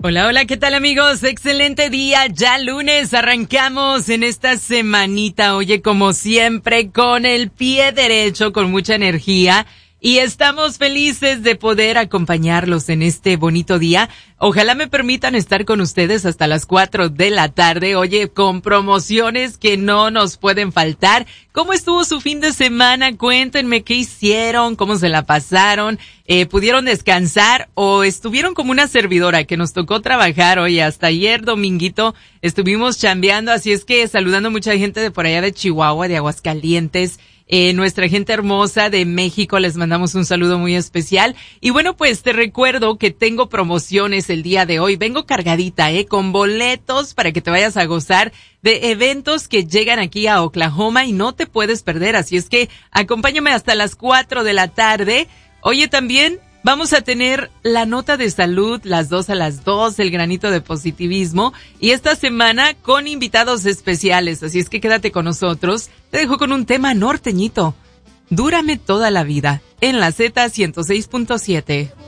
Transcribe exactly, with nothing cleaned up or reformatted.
Hola, hola, ¿qué tal amigos? Excelente día, ya lunes, arrancamos en esta semanita, oye, como siempre, con el pie derecho, con mucha energía, y estamos felices de poder acompañarlos en este bonito día. Ojalá me permitan estar con ustedes hasta las cuatro de la tarde, oye, con promociones que no nos pueden faltar. ¿Cómo estuvo su fin de semana? Cuéntenme qué hicieron, cómo se la pasaron, eh, pudieron descansar o estuvieron como una servidora que nos tocó trabajar hoy hasta ayer dominguito, estuvimos chambeando, así es que saludando a mucha gente de por allá de Chihuahua, de Aguascalientes, Eh, nuestra gente hermosa de México, les mandamos un saludo muy especial. Y bueno, pues te recuerdo que tengo promociones el día de hoy. Vengo cargadita, eh, con boletos para que te vayas a gozar de eventos que llegan aquí a Oklahoma y no te puedes perder. Así es que acompáñame hasta las cuatro de la tarde. Oye, también vamos a tener la nota de salud, las dos a las dos, el granito de positivismo, y esta semana con invitados especiales, así es que quédate con nosotros. Te dejo con un tema norteñito, Dúrame toda la vida, en la Z ciento seis punto siete.